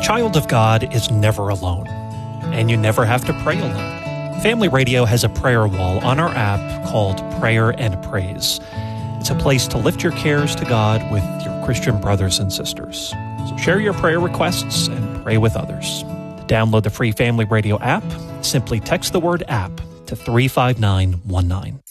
child of God is never alone, and you never have to pray alone. Family Radio has a prayer wall on our app called Prayer and Praise. It's a place to lift your cares to God with your Christian brothers and sisters. So share your prayer requests and pray with others. To download the free Family Radio app, simply text the word app to 35919.